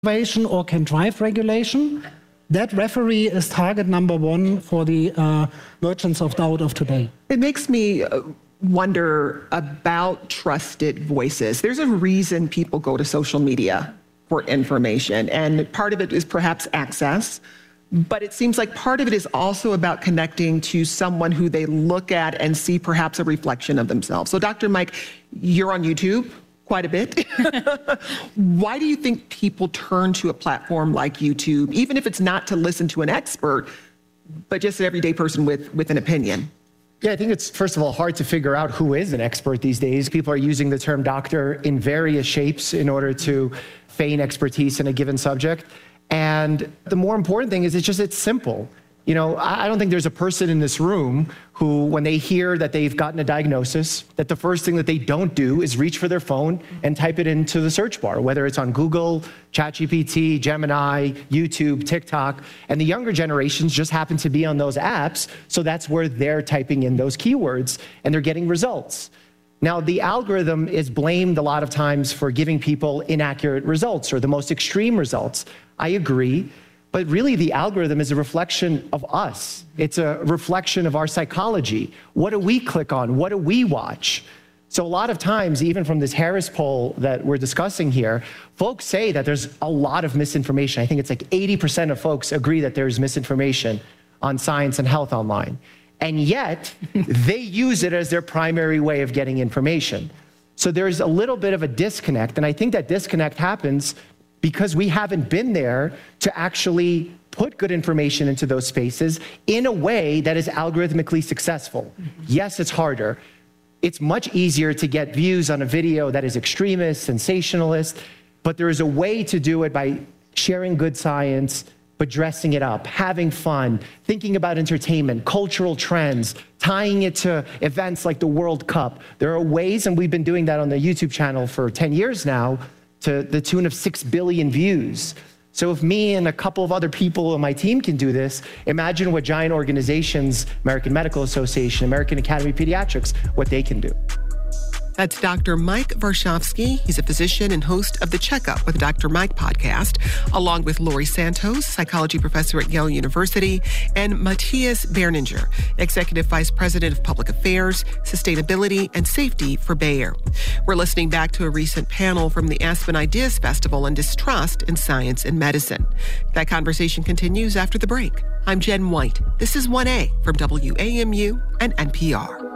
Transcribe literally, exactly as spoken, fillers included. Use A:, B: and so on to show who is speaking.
A: regulation or can drive regulation, that referee is target number one for the uh, merchants of doubt of today.
B: It makes me wonder about trusted voices. There's a reason people go to social media for information, and part of it is perhaps access, but it seems like part of it is also about connecting to someone who they look at and see perhaps a reflection of themselves. So Doctor Mike, you're on YouTube quite a bit. Why do you think people turn to a platform like YouTube, even if it's not to listen to an expert, but just an everyday person with, with an opinion?
C: Yeah, I think it's, first of all, hard to figure out who is an expert these days. People are using the term doctor in various shapes in order to feign expertise in a given subject. And the more important thing is it's just, it's simple. You know, I don't think there's a person in this room who, when they hear that they've gotten a diagnosis, that the first thing that they don't do is reach for their phone and type it into the search bar, whether it's on Google, ChatGPT, Gemini, YouTube, TikTok. And the younger generations just happen to be on those apps, so that's where they're typing in those keywords and they're getting results. Now, the algorithm is blamed a lot of times for giving people inaccurate results or the most extreme results. I agree. But really, the algorithm is a reflection of us. It's a reflection of our psychology. What do we click on? What do we watch? So a lot of times, even from this Harris poll that we're discussing here, folks say that there's a lot of misinformation. I think it's like eighty percent of folks agree that there's misinformation on science and health online. And yet, they use it as their primary way of getting information. So there's a little bit of a disconnect, and I think that disconnect happens because we haven't been there to actually put good information into those spaces in a way that is algorithmically successful. Yes, it's harder. It's much easier to get views on a video that is extremist, sensationalist, but there is a way to do it by sharing good science, but dressing it up, having fun, thinking about entertainment, cultural trends, tying it to events like the World Cup. There are ways, and we've been doing that on the YouTube channel for ten years now, to the tune of six billion views. So if me and a couple of other people on my team can do this, imagine what giant organizations, American Medical Association, American Academy of Pediatrics, what they can do.
B: That's Doctor Mike Varshavsky. He's a physician and host of the Checkup with Doctor Mike podcast, along with Laurie Santos, psychology professor at Yale University, and Matthias Berninger, executive vice president of public affairs, sustainability, and safety for Bayer. We're listening back to a recent panel from the Aspen Ideas Festival on distrust in science and medicine. That conversation continues after the break. I'm Jen White. This is one A from W A M U and N P R.